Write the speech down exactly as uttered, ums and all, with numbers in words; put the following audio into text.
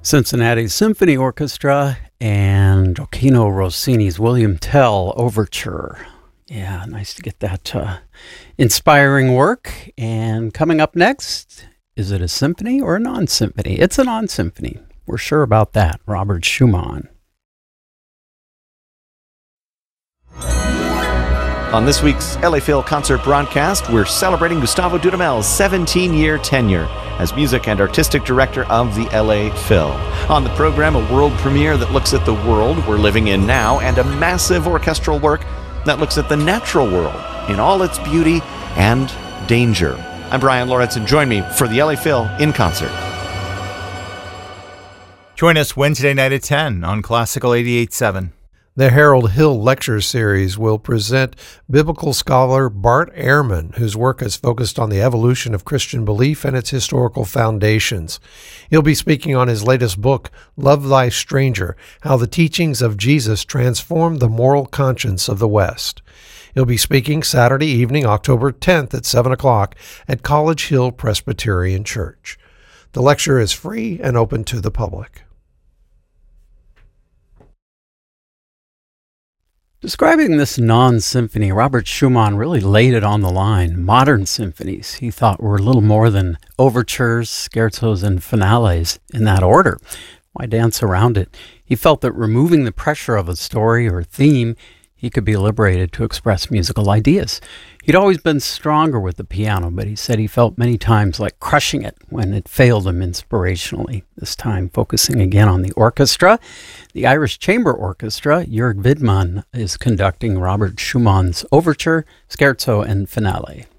Cincinnati Symphony Orchestra and Gioacchino Rossini's William Tell Overture. Yeah, nice to get that uh, inspiring work. And coming up next, is it a symphony or a non-symphony? It's a non-symphony. We're sure about that. Robert Schumann. On this week's L A Phil concert broadcast, we're celebrating Gustavo Dudamel's seventeen-year tenure as music and artistic director of the L A Phil. On the program, a world premiere that looks at the world we're living in now, and a massive orchestral work that looks at the natural world in all its beauty and danger. I'm Brian Lawrence, and join me for the L A Phil in concert. Join us Wednesday night at ten on Classical eighty-eight point seven. The Harold Hill Lecture Series will present biblical scholar Bart Ehrman, whose work has focused on the evolution of Christian belief and its historical foundations. He'll be speaking on his latest book, Love Thy Stranger, How the Teachings of Jesus Transformed the Moral Conscience of the West. He'll be speaking Saturday evening, October tenth at seven o'clock at College Hill Presbyterian Church. The lecture is free and open to the public. Describing this non-symphony, Robert Schumann really laid it on the line. Modern symphonies, he thought, were little more than overtures, scherzos, and finales in that order. Why dance around it? He felt that removing the pressure of a story or theme, he could be liberated to express musical ideas. He'd always been stronger with the piano, but he said he felt many times like crushing it when it failed him inspirationally. This time focusing again on the orchestra. The Irish Chamber Orchestra, Jörg Widmann, is conducting Robert Schumann's Overture, Scherzo, and Finale.